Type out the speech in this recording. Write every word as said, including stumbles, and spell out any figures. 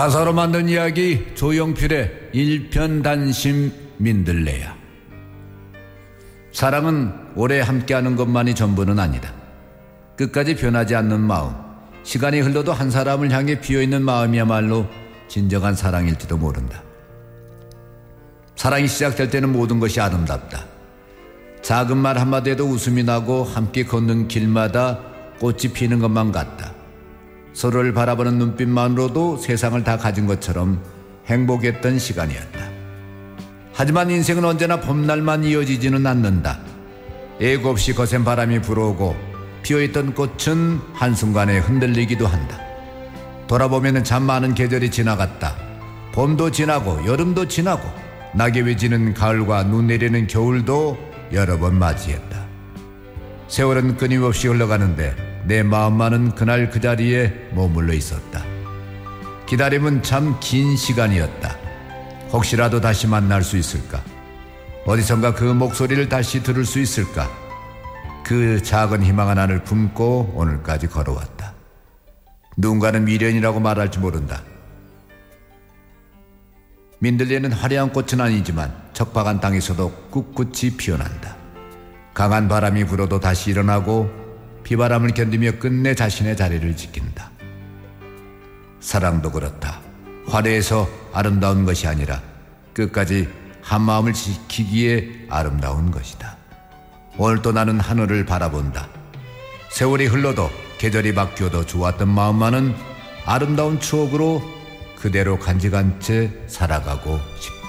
가사로 만든 이야기 조용필의 일편단심 민들레야. 사랑은 오래 함께하는 것만이 전부는 아니다. 끝까지 변하지 않는 마음, 시간이 흘러도 한 사람을 향해 비어있는 마음이야말로 진정한 사랑일지도 모른다. 사랑이 시작될 때는 모든 것이 아름답다. 작은 말 한마디에도 웃음이 나고 함께 걷는 길마다 꽃이 피는 것만 같다. 서로를 바라보는 눈빛만으로도 세상을 다 가진 것처럼 행복했던 시간이었다. 하지만 인생은 언제나 봄날만 이어지지는 않는다. 예고 없이 거센 바람이 불어오고 피어있던 꽃은 한순간에 흔들리기도 한다. 돌아보면 참 많은 계절이 지나갔다. 봄도 지나고 여름도 지나고 낙엽이 지는 가을과 눈 내리는 겨울도 여러 번 맞이했다. 세월은 끊임없이 흘러가는데 내 마음만은 그날 그 자리에 머물러 있었다. 기다림은 참 긴 시간이었다. 혹시라도 다시 만날 수 있을까? 어디선가 그 목소리를 다시 들을 수 있을까? 그 작은 희망 하나를 품고 오늘까지 걸어왔다. 누군가는 미련이라고 말할지 모른다. 민들레는 화려한 꽃은 아니지만 척박한 땅에서도 꿋꿋이 피어난다. 강한 바람이 불어도 다시 일어나고 비바람을 견디며 끝내 자신의 자리를 지킨다. 사랑도 그렇다. 화려해서 아름다운 것이 아니라 끝까지 한마음을 지키기에 아름다운 것이다. 오늘도 나는 하늘을 바라본다. 세월이 흘러도 계절이 바뀌어도 좋았던 마음만은 아름다운 추억으로 그대로 간직한 채 살아가고 싶다.